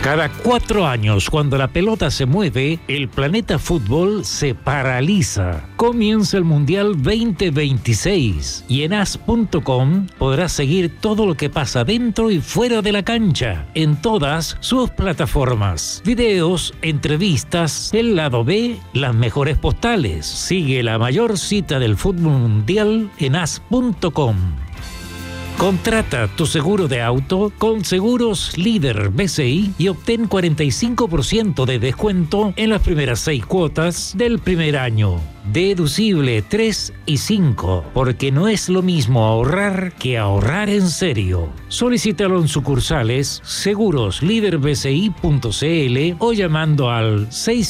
Cada 4 años, cuando la pelota se mueve, el planeta fútbol se paraliza. Comienza el Mundial 2026 y en as.com podrás seguir todo lo que pasa dentro y fuera de la cancha, en todas sus plataformas. Videos, entrevistas, el lado B, las mejores postales. Sigue la mayor cita del fútbol mundial en as.com. Contrata tu seguro de auto con Seguros Líder BCI y obtén 45% de descuento en las primeras 6 cuotas del primer año. Deducible 3 y 5, porque no es lo mismo ahorrar que ahorrar en serio. Solicítalo en sucursales segurosliderbci.cl o llamando al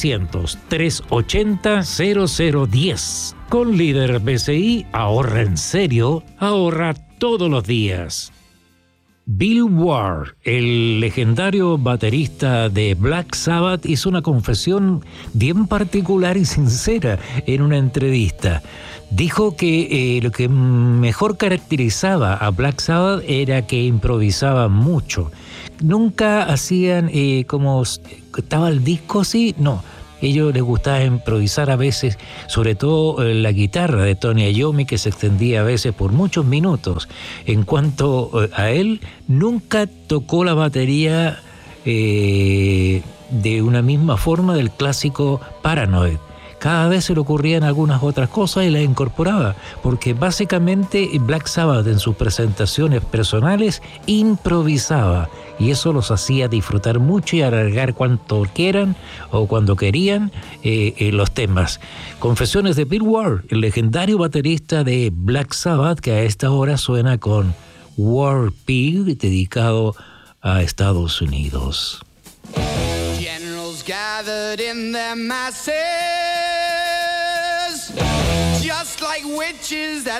600-380-0010. Con Líder BCI, ahorra en serio, ahorra todos los días. Bill Ward, el legendario baterista de Black Sabbath, hizo una confesión bien particular y sincera en una entrevista. Dijo que lo que mejor caracterizaba a Black Sabbath era que improvisaban mucho. Nunca hacían como estaba el disco así, no. Ellos les gustaba improvisar a veces, sobre todo la guitarra de Tony Iommi, que se extendía a veces por muchos minutos. En cuanto a él, nunca tocó la batería de una misma forma del clásico Paranoid. Cada vez se le ocurrían algunas otras cosas y las incorporaba, porque básicamente Black Sabbath en sus presentaciones personales improvisaba, y eso los hacía disfrutar mucho y alargar cuanto quieran o cuando querían los temas. Confesiones de Bill Ward, el legendario baterista de Black Sabbath, que a esta hora suena con War Pig, dedicado a Estados Unidos. Generals gathered in their masses, just like witches that